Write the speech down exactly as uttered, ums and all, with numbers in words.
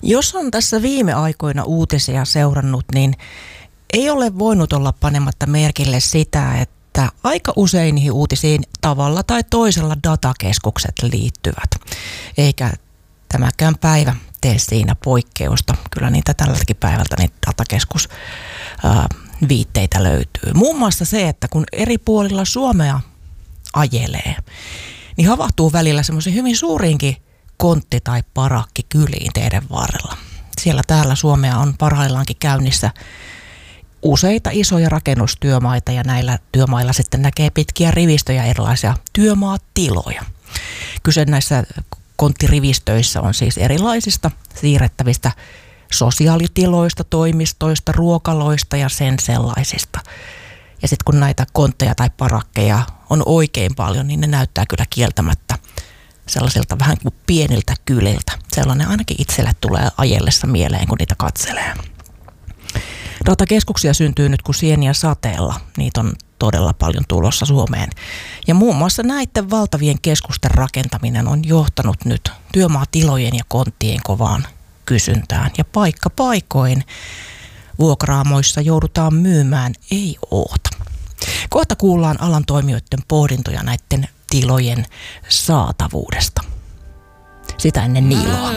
Jos on tässä viime aikoina uutisia seurannut, niin ei ole voinut olla panematta merkille sitä, että aika usein niihin uutisiin tavalla tai toisella datakeskukset liittyvät. Eikä tämäkään päivä tee siinä poikkeusta. Kyllä niitä tälläkin päivältä niitä datakeskus ää, viitteitä löytyy. Muun muassa se, että kun eri puolilla Suomea ajelee, niin havahtuu välillä semmoisiin hyvin suuriinkin kontti- tai parakkikyliin teidän varrella. Siellä täällä Suomea on parhaillaankin käynnissä useita isoja rakennustyömaita ja näillä työmailla sitten näkee pitkiä rivistöjä erilaisia työmaatiloja. Kyse näissä konttirivistöissä on siis erilaisista siirrettävistä sosiaalitiloista, toimistoista, ruokaloista ja sen sellaisista. Ja sitten kun näitä kontteja tai parakkeja on oikein paljon, niin ne näyttää kyllä kieltämättä sellaisilta vähän kuin pieniltä kyliltä. Sellainen ainakin itselle tulee ajellessa mieleen, kun niitä katselee. Datakeskuksia syntyy nyt kuin sieniä sateella. Niitä on todella paljon tulossa Suomeen. Ja muun muassa näiden valtavien keskusten rakentaminen on johtanut nyt työmaatilojen ja konttien kovaan kysyntään. Ja paikka paikoin vuokraamoissa joudutaan myymään ei oota. Kohta kuullaan alan toimijoiden pohdintoja näiden tilojen saatavuudesta. Sitä ennen Niiloa.